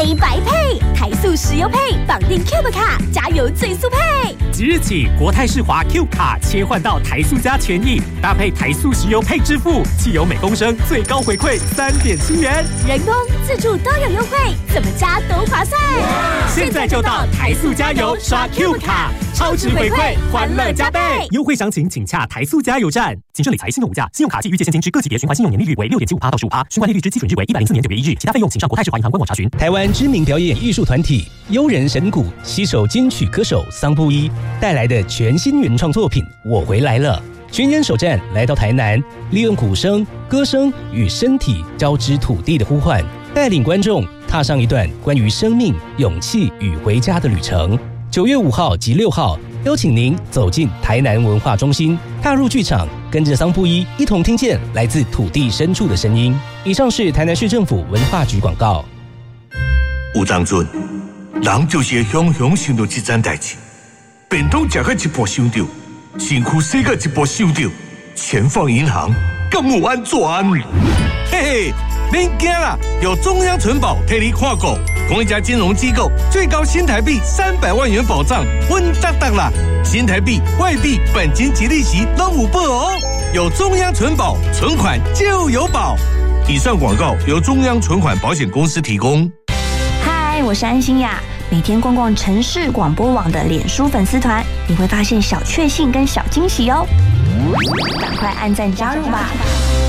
配白配，台塑石油配绑定 Cube 卡，加油最速配。 即日起，国泰世华 Q 卡切换到台塑加权益，搭配台塑石油配支付，汽油每公升最高回馈3.7元， 人工自助都有优惠，怎么加都划算。 现在就到台塑加油刷 Q 卡，超值回馈，欢乐加倍。优惠详情请洽台塑加油站。谨慎理财，信用无价，信用卡及预借现金之各级别循环信用年利率为6.75%到15%，循环利率之基准日为104年9月1日，其他费用请上国泰世华银行官网查询。 台湾知名表演艺术团体优人神鼓携手金曲歌手桑布伊带来的全新原创作品《我回来了》，巡演首站来到台南，利用鼓声、歌声与身体交织土地的呼唤，带领观众踏上一段关于生命、勇气与回家的旅程。9月5号及6号，邀请您走进台南文化中心，踏入剧场，跟着桑布伊一同听见来自土地深处的声音。以上是台南市政府文化局广告。 有当阵，人就是会雄雄想到这件代志，便当吃到一步想到，身躯洗到一步想到，钱放银行敢有安全？嘿嘿，免惊啦，有中央存保替你看顾，同一家金融机构最高新台币300万元保障，稳当当啦！新台币、外币、本金及利息都有保哦。有中央存保，存款就有保。以上广告由中央存款保险公司提供。 嗨，我是安心雅。每天逛逛城市广播网的脸书粉丝团，你会发现小确幸跟小惊喜哦。赶快按赞加入吧！